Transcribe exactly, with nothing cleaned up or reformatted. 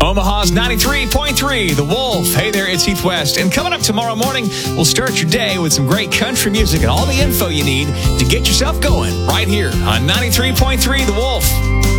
Omaha's ninety-three point three, The Wolf. Hey there, it's Heath West. And coming up tomorrow morning, we'll start your day with some great country music and all the info you need to get yourself going right here on ninety-three point three, The Wolf.